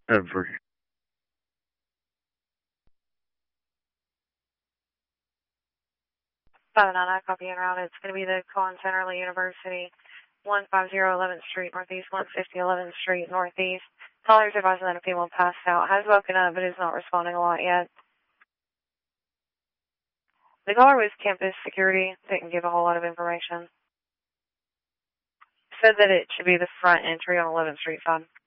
ever. 599, copy en route. It's going to be the Collins Centerley University, 150 11th Street Northeast, 150 11th Street Northeast. Callers advising that a female passed out, has woken up, but is not responding a lot yet. The caller was campus security, didn't give a whole lot of information. Said that it should be the front entry on 11th Street side.